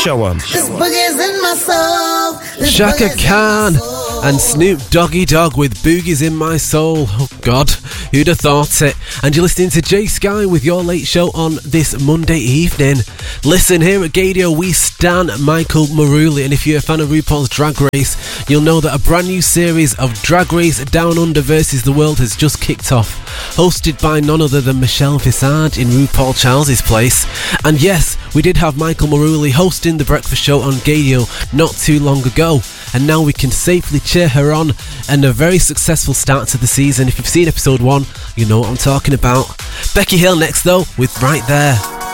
Show 'em. This boogie's in my soul. Shaka Khan and Snoop Doggy Dogg with Boogies in My Soul. Oh God, who'd have thought it? And you're listening to Jay Sky with your late show on this Monday evening. Listen, here at Gadio we stan Michael Maruli, and if you're a fan of RuPaul's Drag Race, you'll know that a brand new series of Drag Race Down Under versus the World has just kicked off, hosted by none other than Michelle Visage in RuPaul Charles's place. And yes, we did have Michael Maruli hosting the breakfast show on Gadio not too long ago, and now we can safely cheer her on and a very successful start to the season. If you've seen episode 1, you know what I'm talking about. Becky Hill next though with Right There.